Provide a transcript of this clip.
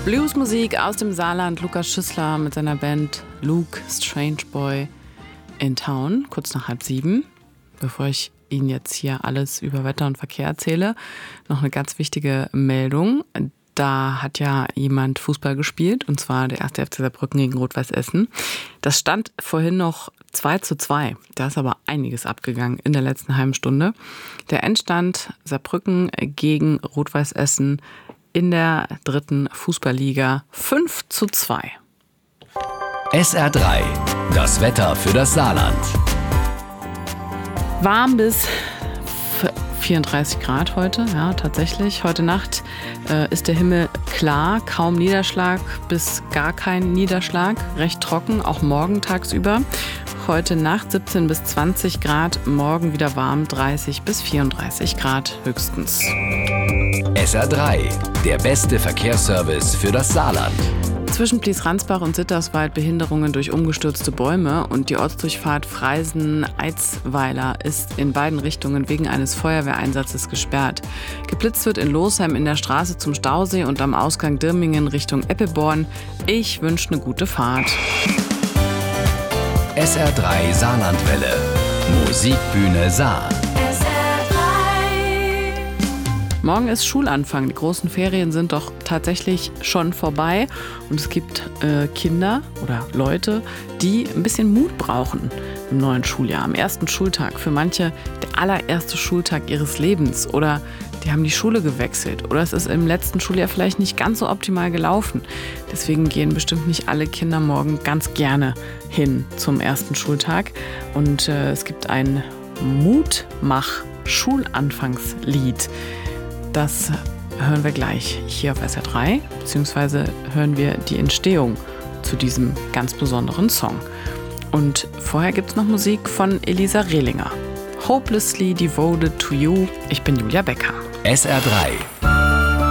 Bluesmusik aus dem Saarland. Lukas Schüssler mit seiner Band Luke Strange Boy in Town, kurz nach 6:30. Bevor ich Ihnen jetzt hier alles über Wetter und Verkehr erzähle, noch eine ganz wichtige Meldung. Da hat ja jemand Fußball gespielt, und zwar der 1. FC Saarbrücken gegen Rot-Weiß Essen. Das stand vorhin noch 2:2. Da ist aber einiges abgegangen in der letzten halben Stunde. Der Endstand: Saarbrücken gegen Rot-Weiß Essen in der 3. Fußballliga 5:2. SR3, das Wetter für das Saarland. Warm bis 34 Grad heute, ja, tatsächlich. Heute Nacht ist der Himmel klar, kaum Niederschlag bis gar kein Niederschlag, recht trocken, auch morgen tagsüber. Heute Nacht 17 bis 20 Grad, morgen wieder warm, 30 bis 34 Grad höchstens. SR3, der beste Verkehrsservice für das Saarland. Zwischen Blies-Ransbach und Sitterswald Behinderungen durch umgestürzte Bäume, und die Ortsdurchfahrt Freisen-Eitzweiler ist in beiden Richtungen wegen eines Feuerwehreinsatzes gesperrt. Geblitzt wird in Losheim in der Straße zum Stausee und am Ausgang Dirmingen Richtung Eppeborn. Ich wünsche eine gute Fahrt. SR3 Saarlandwelle. Musikbühne Saar. Morgen ist Schulanfang. Die großen Ferien sind doch tatsächlich schon vorbei. Und es gibt Kinder oder Leute, die ein bisschen Mut brauchen im neuen Schuljahr. Am ersten Schultag. Für manche der allererste Schultag ihres Lebens. Oder die haben die Schule gewechselt. Oder es ist im letzten Schuljahr vielleicht nicht ganz so optimal gelaufen. Deswegen gehen bestimmt nicht alle Kinder morgen ganz gerne hin zum ersten Schultag. Und es gibt ein Mutmach-Schulanfangslied. Das hören wir gleich hier auf SR3, beziehungsweise hören wir die Entstehung zu diesem ganz besonderen Song. Und vorher gibt es noch Musik von Elisa Rehlinger. Hopelessly Devoted to You. Ich bin Julia Becker. SR3,